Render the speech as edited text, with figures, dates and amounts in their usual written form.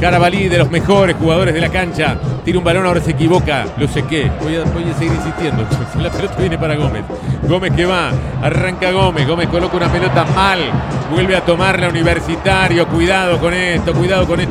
Carabalí, de los mejores jugadores de la cancha. Tira un balón, ahora se equivoca. Lo sé qué. Voy a seguir insistiendo. La pelota viene para Gómez. Gómez que va. Arranca Gómez. Gómez coloca una pelota mal. Vuelve a tomarla Universitario. Cuidado con esto. Cuidado con esto.